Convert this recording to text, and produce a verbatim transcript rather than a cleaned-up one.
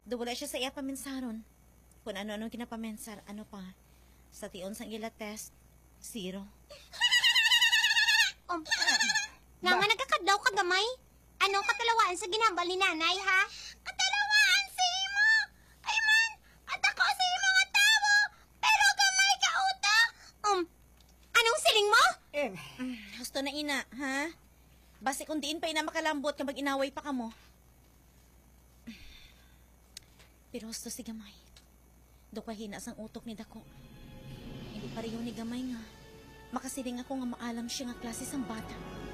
Dawala siya sa iya paminsaron. Kung ano-ano kinapamensar, ano pa. Sa tion sang ila test, zero. Um, nga nga nagkakadlaw ka gamay? Anong katalawaan sa ginambal ni nanay, ha? Katalawaan si mo! Ay man, at ako si mga tao! Pero gamay ka utak! Um, anong siling mo? Eh, Gusto na ina, ha? Base kung diin pa ina makalambot kapag inaway pa ka mo. Pero gusto si Gamay. Do ka hina sang utok ni Dako. Hindi pareho ni Gamay nga. Makasiling ako nga maalam siya nga klase sang bata.